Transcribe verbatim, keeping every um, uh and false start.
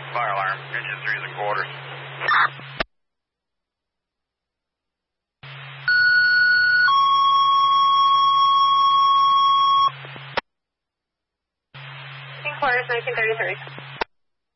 Fire alarm, engine threes and quarters. Three quarters, nineteen thirty-three.